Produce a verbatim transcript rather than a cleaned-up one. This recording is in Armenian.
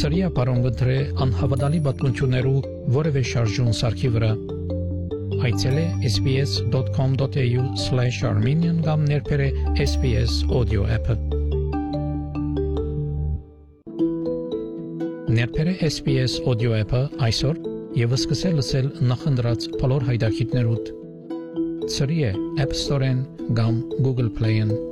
Սրիա պարոնգդրե անհավատալի պատմություններու որևէ շարժուն սարքի վրա։ Այցելե էս բի էս դոտ կոմ դոտ էյ յու սլեշ արմենիան կամ ներբերե էս բի էս audio app-ը։ Ներբերե էս բի էս audio app-ը այսօր եւ սկսել լսել նախընտրած բոլոր հայդակիցներուդ։ Սրի է App Store-ն կամ Google Play-ն։